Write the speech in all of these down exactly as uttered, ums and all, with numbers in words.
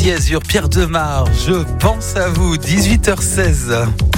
Ici Azur, Pierre Demar, je pense à vous, dix-huit heures seize.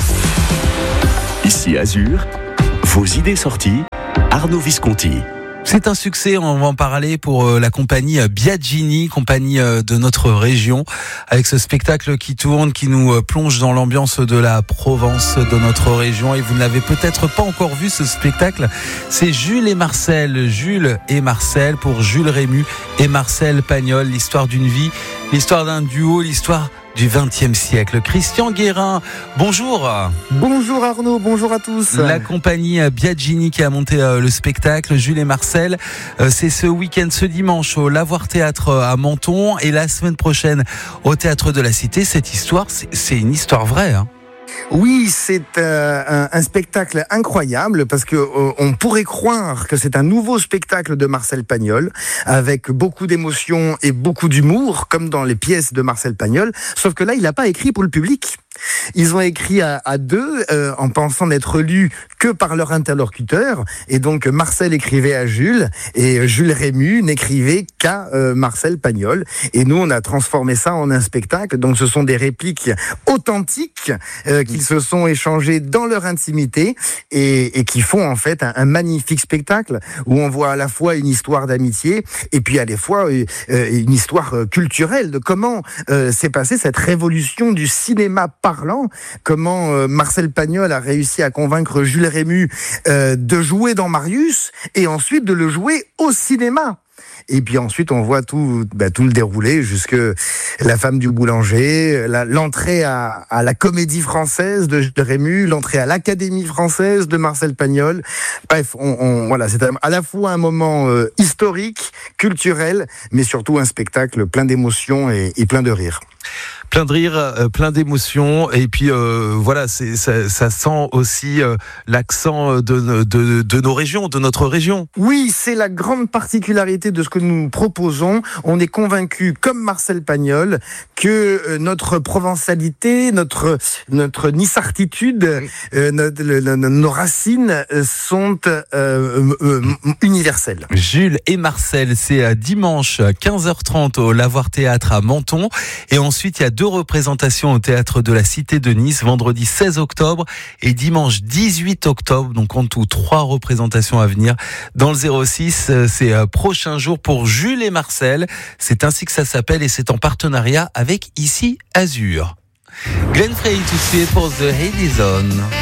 Ici Azur, vos idées sorties, Arnaud Visconti. C'est un succès, on va en parler pour la compagnie Biagini, compagnie de notre région, avec ce spectacle qui tourne, qui nous plonge dans l'ambiance de la Provence de notre région. Et vous ne l'avez peut-être pas encore vu, ce spectacle. C'est Jules et Marcel, Jules et Marcel pour Jules Rému et Marcel Pagnol. L'histoire d'une vie, l'histoire d'un duo, l'histoire du vingtième siècle. Christian Guérin, bonjour. Bonjour Arnaud, bonjour à tous. La compagnie Biagini qui a monté le spectacle Jules et Marcel, c'est ce week-end, ce dimanche au Lavoir Théâtre à Menton et la semaine prochaine au Théâtre de la Cité. Cette histoire, c'est une histoire vraie, hein. Oui, c'est euh, un, un spectacle incroyable parce que euh, on pourrait croire que c'est un nouveau spectacle de Marcel Pagnol avec beaucoup d'émotion et beaucoup d'humour comme dans les pièces de Marcel Pagnol, sauf que là il n'a pas écrit pour le public. Ils ont écrit à, à deux euh, en pensant n'être lus que par leur interlocuteur, et donc Marcel écrivait à Jules et Jules Rému n'écrivait qu'à euh, Marcel Pagnol, et nous on a transformé ça en un spectacle. Donc ce sont des répliques authentiques euh, qu'ils se sont échangées dans leur intimité et, et qui font en fait un, un magnifique spectacle où on voit à la fois une histoire d'amitié et puis à la fois euh, une histoire culturelle de comment euh, s'est passée cette révolution du cinéma parlant, comment euh, Marcel Pagnol a réussi à convaincre Jules Rému euh, de jouer dans Marius et ensuite de le jouer au cinéma. Et puis ensuite, on voit tout, bah, tout le déroulé jusque La femme du boulanger, la, l'entrée à, à la Comédie Française de Jules Rému, l'entrée à l'Académie Française de Marcel Pagnol. Bref, on, on, voilà, c'est à la fois un moment euh, historique, culturel, mais surtout un spectacle plein d'émotions et, et plein de rire. Plein de rire, euh, plein d'émotions, et puis euh, voilà, c'est, ça, ça sent aussi euh, l'accent de, de, de nos régions, de notre région. Oui, c'est la grande particularité de ce que nous proposons. On est convaincu, comme Marcel Pagnol, que euh, notre provençalité, notre notre nissartitude, euh, notre, le, le, nos racines sont euh, euh, universelles. Jules et Marcel, c'est dimanche quinze heures trente au Lavoir Théâtre à Menton, et ensuite il y a deux représentations au Théâtre de la Cité de Nice, vendredi seize octobre et dimanche dix-huit octobre. Donc en tout, trois représentations à venir dans le zéro six. C'est prochain jour pour Jules et Marcel. C'est ainsi que ça s'appelle et c'est en partenariat avec Ici Azur. Glenn Frey tout de suite pour The Hades On.